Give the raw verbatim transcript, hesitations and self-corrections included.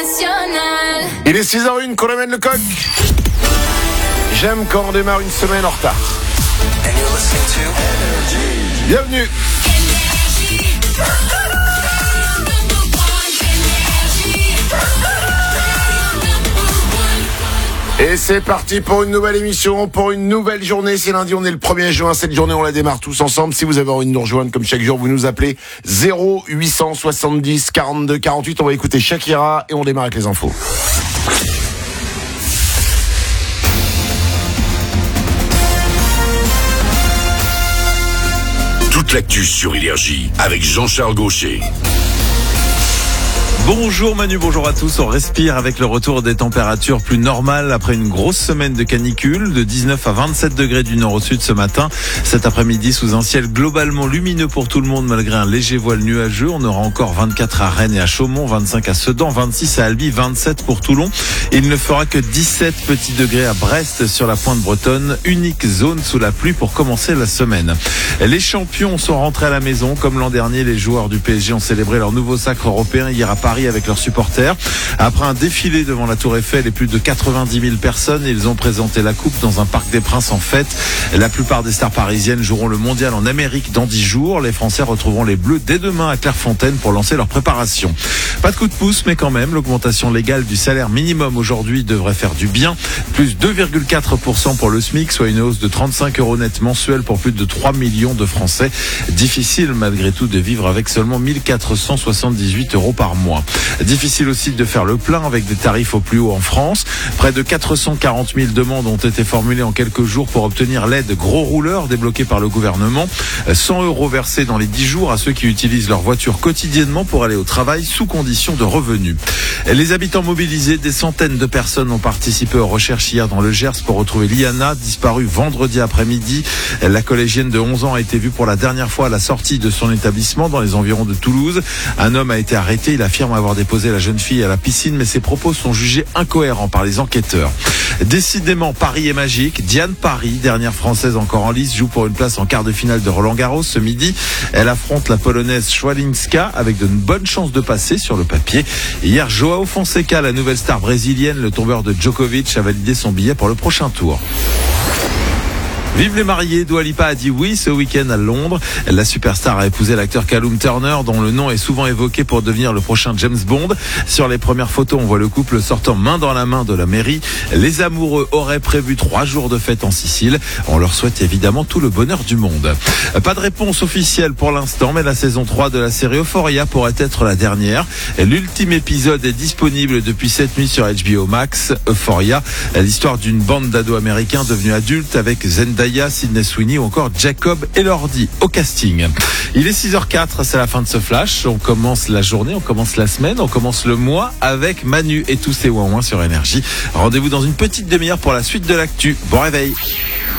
Il est six heures zéro un qu'on amène le coq. J'aime quand on démarre une semaine en retard. Bienvenue. Et c'est parti pour une nouvelle émission, pour une nouvelle journée. C'est lundi, on est le premier juin. Cette journée, on la démarre tous ensemble. Si vous avez envie de nous rejoindre, comme chaque jour, vous nous appelez zéro huit cent soixante-dix quarante-deux quarante-huit. On va écouter Shakira et on démarre avec les infos. Toute l'actu sur Énergie avec Jean-Charles Gaucher. Bonjour Manu, bonjour à tous. On respire avec le retour des températures plus normales après une grosse semaine de canicule, de dix-neuf à vingt-sept degrés du nord au sud ce matin. Cet après-midi, sous un ciel globalement lumineux pour tout le monde malgré un léger voile nuageux. On aura encore vingt-quatre à Rennes et à Chaumont, vingt-cinq à Sedan, vingt-six à Albi, vingt-sept pour Toulon. Il ne fera que dix-sept petits degrés à Brest sur la pointe bretonne. Unique zone sous la pluie pour commencer la semaine. Les champions sont rentrés à la maison. Comme l'an dernier, les joueurs du P S G ont célébré leur nouveau sacre européen hier à Paris avec leurs supporters. Après un défilé devant la Tour Eiffel et plus de quatre-vingt-dix mille personnes, ils ont présenté la coupe dans un parc des Princes en fête. La plupart des stars parisiennes joueront le mondial en Amérique dans dix jours. Les Français retrouveront les Bleus dès demain à Clairefontaine pour lancer leur préparation. Pas de coup de pouce, mais quand même, l'augmentation légale du salaire minimum aujourd'hui devrait faire du bien. Plus deux virgule quatre pour cent pour le SMIC, soit une hausse de trente-cinq euros net mensuels pour plus de trois millions de Français. Difficile malgré tout de vivre avec seulement mille quatre cent soixante-dix-huit euros par mois. Difficile aussi de faire le plein avec des tarifs au plus haut en France. Près de quatre cent quarante mille demandes ont été formulées en quelques jours pour obtenir l'aide gros rouleur débloquée par le gouvernement. cent euros versés dans les dix jours à ceux qui utilisent leur voiture quotidiennement pour aller au travail sous condition de revenus. Les habitants mobilisés, des centaines de personnes ont participé aux recherches hier dans le Gers pour retrouver Liana, disparue vendredi après-midi. La collégienne de onze ans a été vue pour la dernière fois à la sortie de son établissement dans les environs de Toulouse. Un homme a été arrêté. Il affirme avoir déposé la jeune fille à la piscine, mais ses propos sont jugés incohérents par les enquêteurs. Décidément, Paris est magique. Diane Paris, dernière française encore en lice, joue pour une place en quart de finale de Roland-Garros ce midi. Elle affronte la polonaise Schwalinska avec de bonnes chances de passer sur le papier. Hier, Joao Fonseca, la nouvelle star brésilienne, le tombeur de Djokovic, a validé son billet pour le prochain tour. Vive les mariés, Dua Lipa a dit oui ce week-end à Londres. La superstar a épousé l'acteur Callum Turner, dont le nom est souvent évoqué pour devenir le prochain James Bond. Sur les premières photos, on voit le couple sortant main dans la main de la mairie. Les amoureux auraient prévu trois jours de fête en Sicile. On leur souhaite évidemment tout le bonheur du monde. Pas de réponse officielle pour l'instant, mais la saison trois de la série Euphoria pourrait être la dernière. L'ultime épisode est disponible depuis cette nuit sur H B O Max. Euphoria, l'histoire d'une bande d'ados américains devenus adultes avec Zendaya, Sydney Sweeney ou encore Jacob Elordi au casting. Il est six heures quatre, c'est la fin de ce flash. On commence la journée, on commence la semaine, on commence le mois avec Manu et tous ses ouin-ouin sur Énergie. Rendez-vous dans une petite demi-heure pour la suite de l'actu. Bon réveil.